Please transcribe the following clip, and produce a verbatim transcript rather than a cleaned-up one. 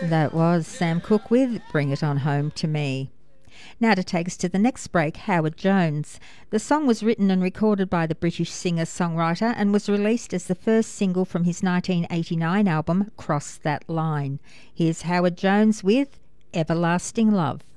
That was Sam Cooke with Bring It On Home to Me. Now to take us to the next break, Howard Jones. The song was written and recorded by the British singer-songwriter and was released as the first single from his nineteen eighty-nine album Cross That Line. Here's Howard Jones with Everlasting Love.